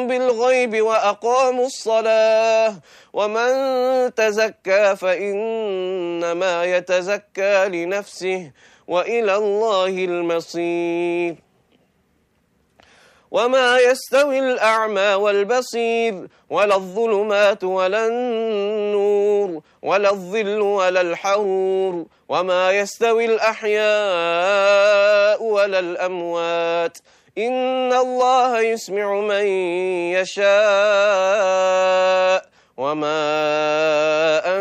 بالغيب وأقاموا الصلاة ومن تزكى فإنما يتزكى لنفسه وإلى الله المصير وما يستوي الأعمى والبصير ولا الظلمات ولا النور ولا الظل ولا الحرور وما يستوي الأحياء ولا الأموات إن الله يسمع من يشاء وما